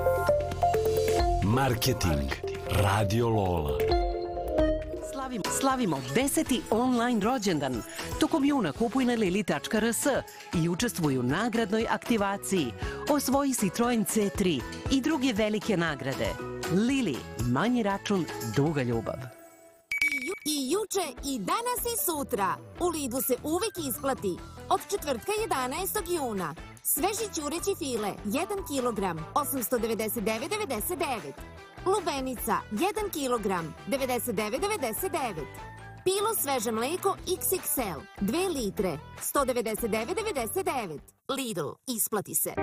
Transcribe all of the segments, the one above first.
Marketing Radio Lola. Slavimo 10. online rođendan. Tokom juna kupuj na lili.rs i učestvuj u nagradnoj aktivaciji. Osvoji Citroen C3 i druge velike nagrade. Lili, manji račun, duga ljubav. I juče, i danas, i sutra. U Lidlu se uvek isplati. Od četvrtka 11. juna. Sveži ćureći file, 1 kg, 899,99. Lubenica, 1 kg, 99,99. Pilo sveže mleko XXL, 2 litre, 199,99. Lidl, isplati se.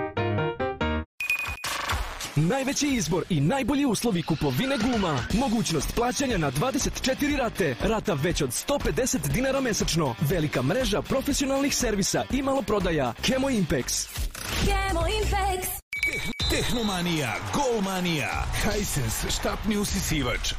Najveći izbor i najbolji uslovi kupovine guma. Mogućnost plaćanja na 24 rate. Rata već od 150 dinara mesečno. Velika mreža profesionalnih servisa i maloprodaja. Kemo Impex. Kemo Impex. Tehnomanija, Golmanija, Hisense štapni usisivač,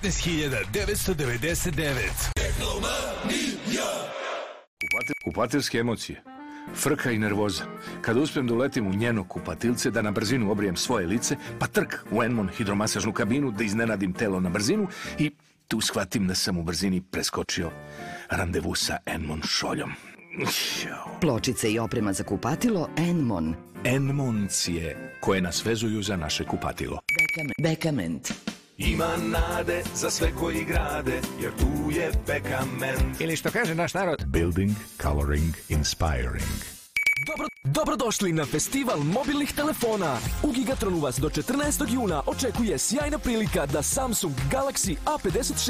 19.999. Tehnomanija. Kupatilske emocije, frka i nervoza. Kada uspijem da uletim u njeno kupatilce, da na brzinu obrijem svoje lice, pa trk u Enmon hidromasažnu kabinu, da iznenadim telo na brzinu i tu shvatim da sam u brzini preskočio randevu sa Enmon šoljom. Pločice i oprema za kupatilo Enmon. Enmoncije koje nas vezuju za naše kupatilo. Bekament. Ima nade za sve koji grade, jer tu je Bekament. Ili što kaže naš narod, Building, coloring, inspiring. Dobrodošli na festival mobilnih telefona. U Gigatronu vas do 14. juna očekuje sjajna prilika da Samsung Galaxy A56